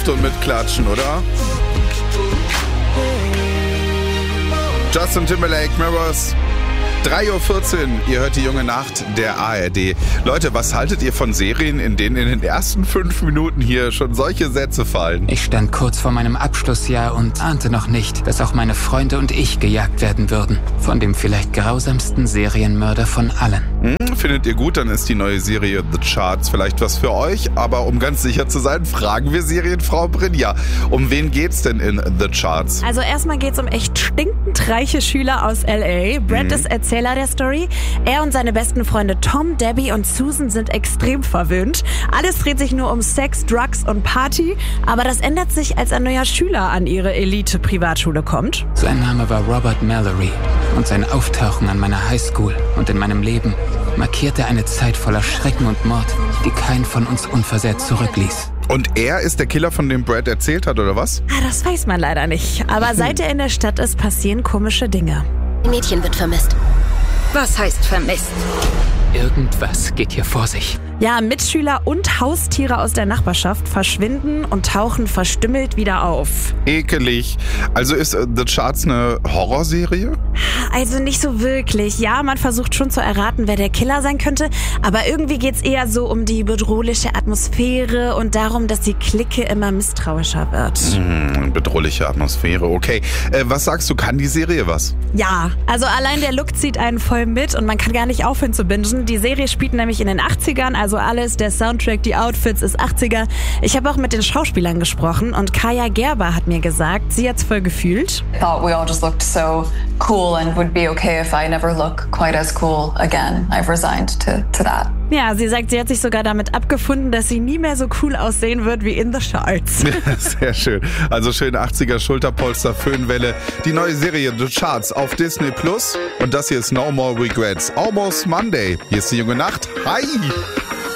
Nacht und mitklatschen, oder? Justin Timberlake, Mirrors. 3:14 Uhr, ihr hört die junge Nacht der ARD. Leute, was haltet ihr von Serien, in denen in den ersten 5 Minuten hier schon solche Sätze fallen? Ich stand kurz vor meinem Abschlussjahr und ahnte noch nicht, dass auch meine Freunde und ich gejagt werden würden. Von dem vielleicht grausamsten Serienmörder von allen. Findet ihr gut, dann ist die neue Serie The Charts vielleicht was für euch. Aber um ganz sicher zu sein, fragen wir Serienfrau Brynja. Um wen geht's denn in The Charts? Also erstmal geht's um echt stinkend reiche Schüler aus L.A. Brad ist Erzähler der Story. Er und seine besten Freunde Tom, Debbie und Susan sind extrem verwöhnt. Alles dreht sich nur um Sex, Drugs und Party. Aber das ändert sich, als ein neuer Schüler an ihre Elite-Privatschule kommt. Sein Name war Robert Mallory und sein Auftauchen an meiner Highschool und in meinem Leben markierte eine Zeit voller Schrecken und Mord, die keinen von uns unversehrt zurückließ. Und er ist der Killer, von dem Brad erzählt hat, oder was? Das weiß man leider nicht. Aber seit er in der Stadt ist, passieren komische Dinge. Ein Mädchen wird vermisst. Was heißt vermisst? Irgendwas geht hier vor sich. Ja, Mitschüler und Haustiere aus der Nachbarschaft verschwinden und tauchen verstümmelt wieder auf. Ekelig. Also ist The Charts eine Horrorserie? Also nicht so wirklich. Ja, man versucht schon zu erraten, wer der Killer sein könnte. Aber irgendwie geht's eher so um die bedrohliche Atmosphäre und darum, dass die Clique immer misstrauischer wird. Bedrohliche Atmosphäre, okay. Was sagst du, kann die Serie was? Ja, also allein der Look zieht einen voll mit und man kann gar nicht aufhören zu bingen. Die Serie spielt nämlich in den 80ern, also alles, der Soundtrack, die Outfits ist 80er. Ich habe auch mit den Schauspielern gesprochen und Kaya Gerber hat mir gesagt, sie hat's voll gefühlt. I thought we all just looked so cool and would be okay if I never look quite as cool again. I've resigned to that. Ja, sie sagt, sie hat sich sogar damit abgefunden, dass sie nie mehr so cool aussehen wird wie in The Charts. Sehr schön. Also schön 80er Schulterpolster, Föhnwelle. Die neue Serie The Charts auf Disney Plus. Und das hier ist No More Regrets. Almost Monday. Hier ist die junge Nacht. Hi!